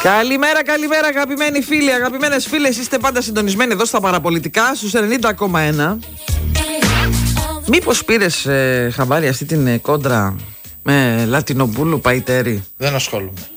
Καλημέρα, καλημέρα αγαπημένοι φίλοι, αγαπημένες φίλες. Είστε πάντα συντονισμένοι εδώ στα παραπολιτικά στους 90,1. Μήπως πήρες χαμπάρι αυτή την κόντρα με Λατινοπούλου Παϊτέρη? Δεν ασχολούμαι.